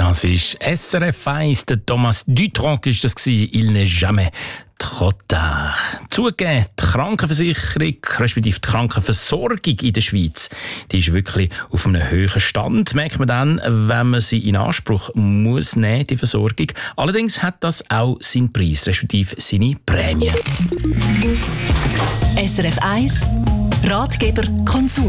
Das ist SRF 1, der Thomas Dutronc ist das gewesen. Il n'est jamais trop tard. Zugegeben, die Krankenversicherung, respektive die Krankenversorgung in der Schweiz, die ist wirklich auf einem hohen Stand, merkt man dann, wenn man sie in Anspruch muss nehmen, die Versorgung. Allerdings hat das auch seinen Preis, respektive seine Prämie. SRF 1 Ratgeber Konsum.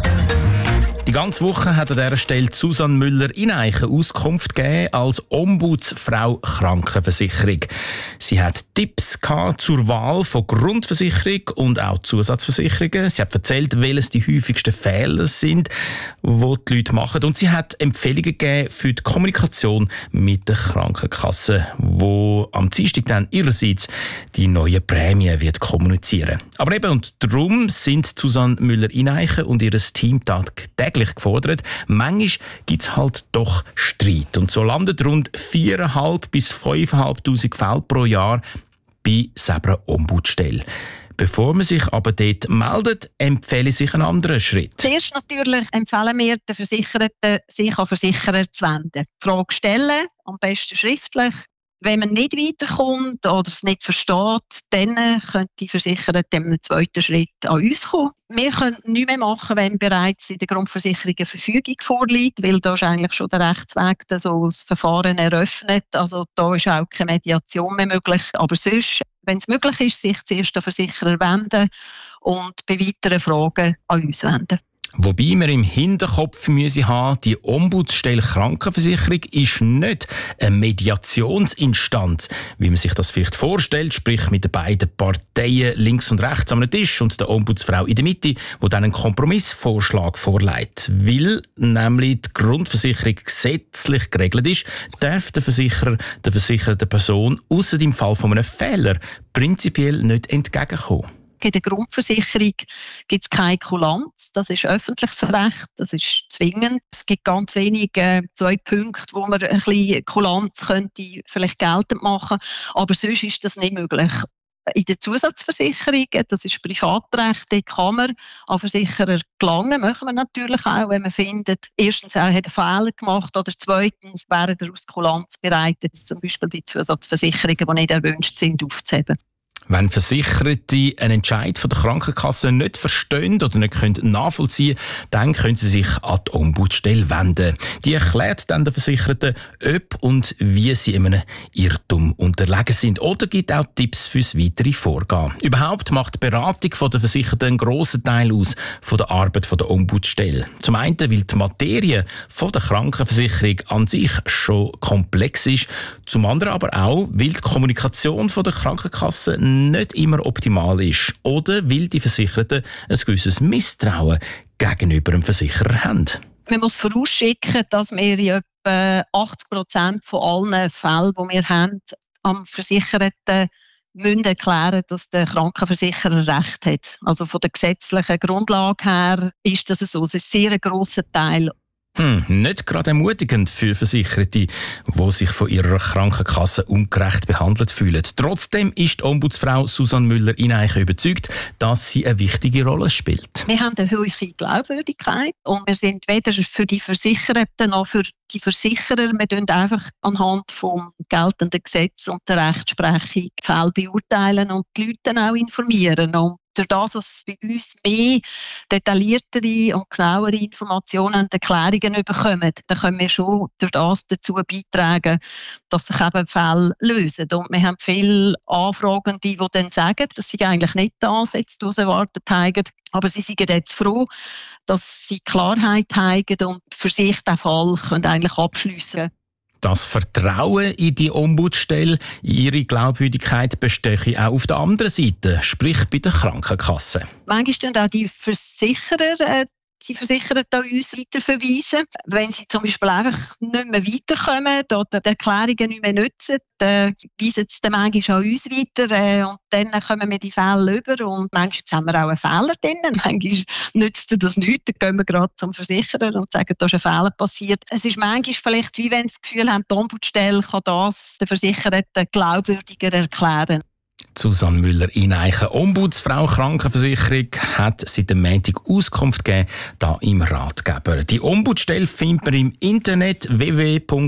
Die ganze Woche hat an dieser Stelle Susanne Müller-Ineichen Auskunft gegeben als Ombudsfrau Krankenversicherung. Sie hat Tipps zur Wahl von Grundversicherung und auch Zusatzversicherungen. Sie hat erzählt, welches die häufigsten Fehler sind, die die Leute machen. Und sie hat Empfehlungen gegeben für die Kommunikation mit der Krankenkasse, wo am Dienstag dann ihrerseits die neue Prämie wird kommunizieren. Aber eben, und darum sind Susanne Müller-Ineichen und ihr Team täglich gefordert. Manchmal gibt es halt doch Streit. Und so landet rund 4'500 bis 5'500 Fälle pro Jahr bei selber Ombudsstelle. Bevor man sich aber dort meldet, empfehle ich sich einen anderen Schritt. Zuerst natürlich empfehlen wir den Versicherten, sich an Versicherer zu wenden. Die Frage stellen, am besten schriftlich. Wenn man nicht weiterkommt oder es nicht versteht, dann könnte die Versicherer im zweiten Schritt an uns kommen. Wir können nichts mehr machen, wenn bereits in der Grundversicherung eine Verfügung vorliegt, weil da ist eigentlich schon der Rechtsweg so das Verfahren eröffnet. Also da ist auch keine Mediation mehr möglich. Aber sonst, wenn es möglich ist, sich zuerst an den Versicherer wenden und bei weiteren Fragen an uns wenden. Wobei wir im Hinterkopf müssen haben, die Ombudsstelle Krankenversicherung ist nicht eine Mediationsinstanz, wie man sich das vielleicht vorstellt, sprich mit den beiden Parteien links und rechts am Tisch und der Ombudsfrau in der Mitte, die dann einen Kompromissvorschlag vorlegt. Weil nämlich die Grundversicherung gesetzlich geregelt ist, darf der Versicherer der versicherten Person ausser im Fall von einem Fehler prinzipiell nicht entgegenkommen. In der Grundversicherung gibt es keine Kulanz. Das ist öffentliches Recht, das ist zwingend. Es gibt ganz wenige zwei Punkte, wo man ein bisschen Kulanz könnte vielleicht geltend machen. Aber sonst ist das nicht möglich. In der Zusatzversicherung, das ist Privatrecht, da kann man an Versicherer gelangen. Machen wir natürlich auch, wenn man findet, erstens, er hat einen Fehler gemacht oder zweitens, wäre er aus Kulanz bereit, zum Beispiel die Zusatzversicherungen, die nicht erwünscht sind, aufzuheben. Wenn Versicherte einen Entscheid von der Krankenkasse nicht verstehen oder nicht nachvollziehen können, dann können sie sich an die Ombudsstelle wenden. Die erklärt dann den Versicherten, ob und wie sie einem Irrtum unterlegen sind oder gibt auch Tipps fürs weitere Vorgehen. Überhaupt macht die Beratung der Versicherten einen grossen Teil aus von der Arbeit der Ombudsstelle. Zum einen, weil die Materie der Krankenversicherung an sich schon komplex ist, zum anderen aber auch, weil die Kommunikation der Krankenkasse nicht immer optimal ist oder weil die Versicherten ein gewisses Misstrauen gegenüber dem Versicherer haben. Man muss vorausschicken, dass wir in etwa 80% von allen Fällen, die wir haben, am Versicherten müssen erklären, dass der Krankenversicherer Recht hat. Also von der gesetzlichen Grundlage her ist das so. Es ist ein sehr grosser Teil. Nicht gerade ermutigend für Versicherte, die sich von ihrer Krankenkasse ungerecht behandelt fühlen. Trotzdem ist die Ombudsfrau Susanne Müller-Ineichen überzeugt, dass sie eine wichtige Rolle spielt. Wir haben eine hohe Glaubwürdigkeit und wir sind weder für die Versicherten noch für die Versicherer. Wir tun einfach anhand vom geltenden Gesetz und der Rechtsprechung Fälle beurteilen und die Leute dann auch informieren. Und durch das, dass es bei uns mehr detailliertere und genauere Informationen und Erklärungen bekommen, dann können wir schon durch das dazu beitragen, dass sich eben Fälle lösen. Und wir haben viele Anfragende, die dann sagen, dass sie eigentlich nicht die Ansätze, die sie erwartet haben, aber sie sind jetzt froh, dass sie Klarheit haben und für sich den Fall können eigentlich abschliessen können. Das Vertrauen in die Ombudsstelle, ihre Glaubwürdigkeit bestehe auch auf der anderen Seite, sprich bei der Krankenkasse. Manchmal auch die Versicherer die Versicherten an uns weiterverweisen. Wenn sie zum Beispiel einfach nicht mehr weiterkommen oder die Erklärungen nicht mehr nutzen, dann weisen sie dann manchmal an uns weiter und dann kommen wir die Fälle über und manchmal haben wir auch einen Fehler drin. Manchmal nützt das nichts, dann gehen wir gerade zum Versicherer und sagen, da ist ein Fehler passiert. Es ist manchmal vielleicht, wie wenn sie das Gefühl haben, die Ombudsstelle kann das den Versicherten glaubwürdiger erklären. Susanne Müller-Ineichen, Ombudsfrau Krankenversicherung, hat seit dem Montag Auskunft gegeben, da im Ratgeber. Die Ombudsstelle findet man im Internet www.ombudsstelle.ch.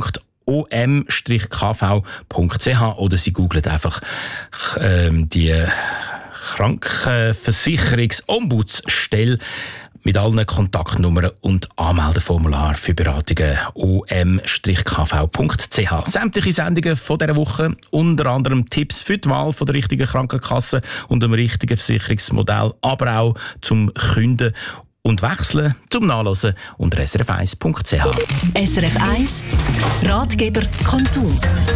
om-kv.ch oder Sie googlen einfach die Krankenversicherungsombudsstelle mit allen Kontaktnummern und Anmeldeformular für Beratungen om-kv.ch. Sämtliche Sendungen von dieser Woche, unter anderem Tipps für die Wahl von der richtigen Krankenkasse und dem richtigen Versicherungsmodell, aber auch zum Künden und Wechseln, zum Nachlesen unter srf1.ch. SRF 1 Ratgeber Konsum.